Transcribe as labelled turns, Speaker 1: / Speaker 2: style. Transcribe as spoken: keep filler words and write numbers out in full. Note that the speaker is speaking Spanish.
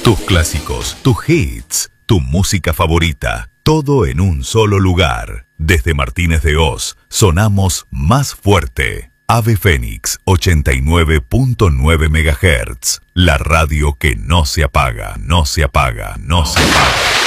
Speaker 1: Tus clásicos, tus hits, tu música favorita, todo en un solo lugar. Desde Martínez de Oz, sonamos más fuerte. Ave Fénix ochenta y nueve punto nueve megahertz. La radio que no se apaga, no se apaga, no se apaga.